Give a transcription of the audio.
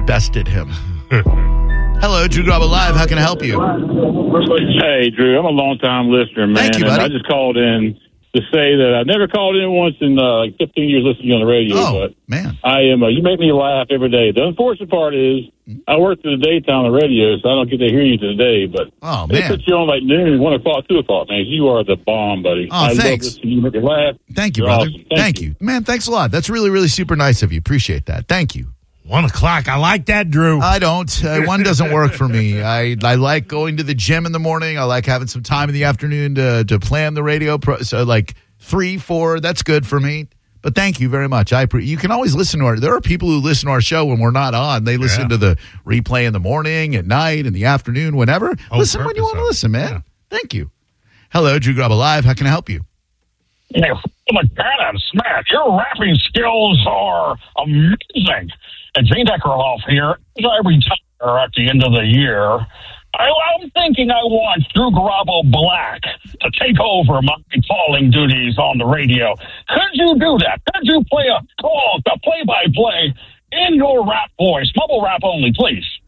bested him. Hello, Drew Garabo Live. How can I help you? Hey, Drew. I'm a long-time listener, man. Thank you, buddy. And I just called in to say that I never called in once in like 15 years listening to you on the radio. Oh, but man. I am. You make me laugh every day. The unfortunate part is I work through the daytime on the radio, so I don't get to hear you today. But they put you on like noon, 1 o'clock, 2 o'clock, man. You are the bomb, buddy. Oh, thanks. Love listening to you. Make me laugh. Thank you, You're brother. awesome. Thank you. Man, thanks a lot. That's really, really super nice of you. Appreciate that. Thank you. 1 o'clock. I like that, Drew. I don't. One doesn't work for me. I like going to the gym in the morning. I like having some time in the afternoon to plan the radio. So like 3, 4, that's good for me. But thank you very much. You can always listen to there are people who listen to our show when we're not on. They listen to the replay in the morning, at night, in the afternoon, whenever. Listen when you want to listen, man. Yeah. Thank you. Hello, Drew Garabo Live. How can I help you? Yeah, McCann, Smack, your rapping skills are amazing. And Gene Deckerhoff here, as I retire at the end of the year, I'm thinking I want Drew Garabo Black to take over my calling duties on the radio. Could you do that? Could you play a play-by-play in your rap voice? Mumble rap only, please.